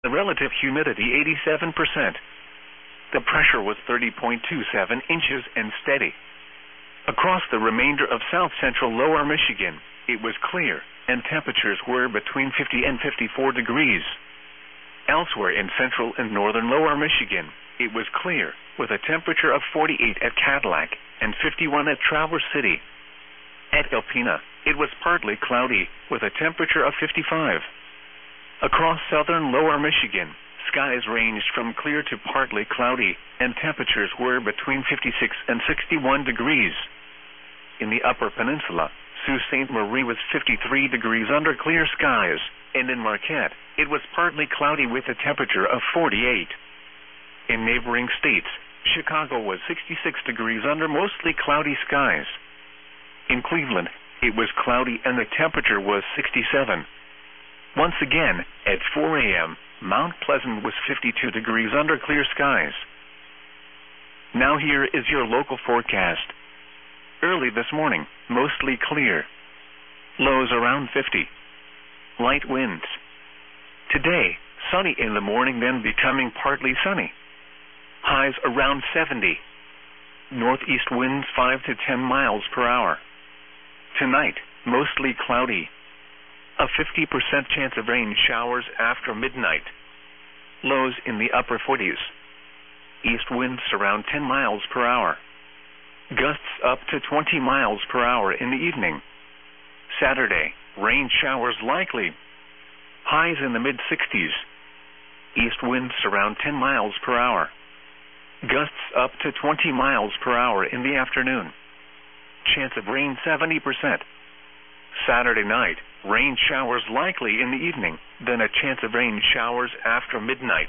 The relative humidity 87%. The pressure was 30.27 inches and steady. Across the remainder of south-central lower Michigan, it was clear, and temperatures were between 50 and 54 degrees. Elsewhere in central and northern lower Michigan, it was clear, with a temperature of 48 at Cadillac and 51 at Traverse City. At Alpena, it was partly cloudy, with a temperature of 55. Across southern lower Michigan, skies ranged from clear to partly cloudy, and temperatures were between 56 and 61 degrees. In the upper peninsula, Sault Ste. Marie was 53 degrees under clear skies, and in Marquette, it was partly cloudy with a temperature of 48. In neighboring states, Chicago was 66 degrees under mostly cloudy skies. In Cleveland, it was cloudy and the temperature was 67. Once again, at 4 a.m., Mount Pleasant was 52 degrees under clear skies. Now here is your local forecast. Early this morning, mostly clear. Lows around 50. Light winds. Today, sunny in the morning, then becoming partly sunny. Highs around 70. Northeast winds 5 to 10 miles per hour. Tonight, mostly cloudy. A 50% chance of rain showers after midnight. Lows in the upper 40s. East winds around 10 miles per hour. Gusts up to 20 miles per hour in the evening. Saturday, rain showers likely. Highs in the mid-60s. East winds around 10 miles per hour. Gusts up to 20 miles per hour in the afternoon. Chance of rain 70%. Saturday night, rain showers likely in the evening, then a chance of rain showers after midnight.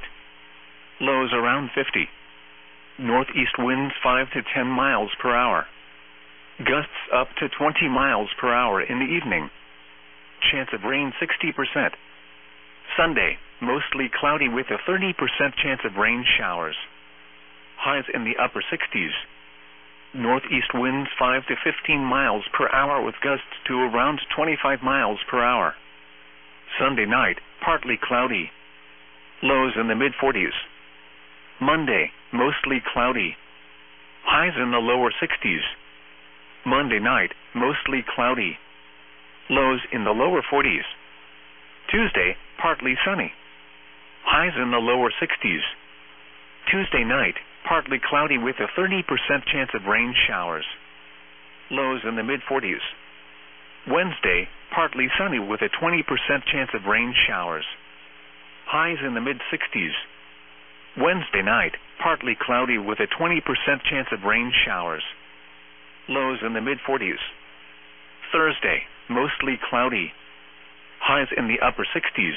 Lows around 50. Northeast winds 5 to 10 miles per hour. Gusts up to 20 miles per hour in the evening. Chance of rain 60%. Sunday, mostly cloudy with a 30% chance of rain showers. Highs in the upper 60s. Northeast winds 5 to 15 miles per hour with gusts to around 25 miles per hour. Sunday night, partly cloudy. Lows in the mid-40s. Monday, mostly cloudy. Highs in the lower 60s. Monday night, mostly cloudy. Lows in the lower 40s. Tuesday, partly sunny. Highs in the lower 60s. Tuesday night, partly cloudy with a 30% chance of rain showers. Lows in the mid-40s. Wednesday, partly sunny with a 20% chance of rain showers. Highs in the mid-60s. Wednesday night, partly cloudy with a 20% chance of rain showers. Lows in the mid-40s. Thursday, mostly cloudy. Highs in the upper 60s.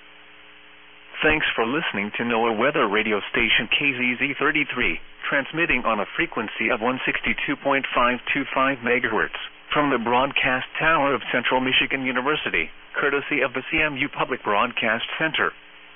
Thanks for listening to NOAA Weather Radio Station KZZ33, transmitting on a frequency of 162.525 MHz from the broadcast tower of Central Michigan University, courtesy of the CMU Public Broadcast Center.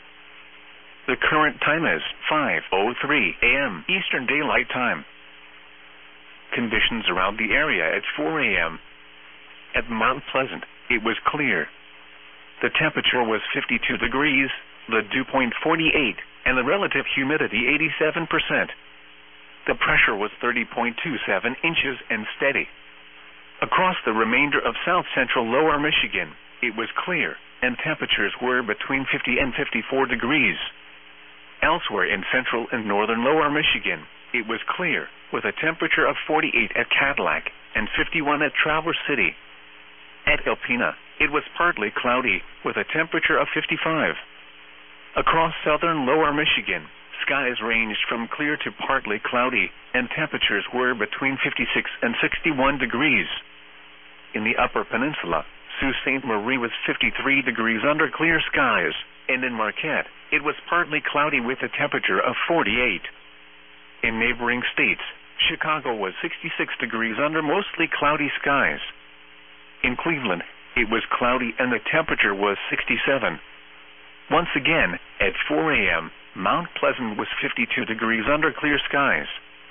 The current time is 5:03 a.m. Eastern Daylight Time. Conditions around the area at 4 a.m. At Mount Pleasant, it was clear. The temperature was 52 degrees, the dew point 48, and the relative humidity 87%. The pressure was 30.27 inches and steady. Across the remainder of south-central lower Michigan, it was clear, and temperatures were between 50 and 54 degrees. Elsewhere in central and northern lower Michigan, it was clear, with a temperature of 48 at Cadillac and 51 at Traverse City. At Alpena, it was partly cloudy, with a temperature of 55. Across southern lower Michigan, skies ranged from clear to partly cloudy, and temperatures were between 56 and 61 degrees. In the upper peninsula, Sault Ste. Marie was 53 degrees under clear skies, and in Marquette, it was partly cloudy with a temperature of 48. In neighboring states, Chicago was 66 degrees under mostly cloudy skies. In Cleveland, it was cloudy and the temperature was 67. Once again, at 4 a.m., Mount Pleasant was 52 degrees under clear skies.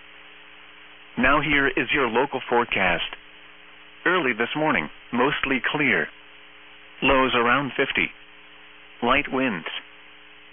Now here is your local forecast. Early this morning, mostly clear. Lows around 50. Light winds.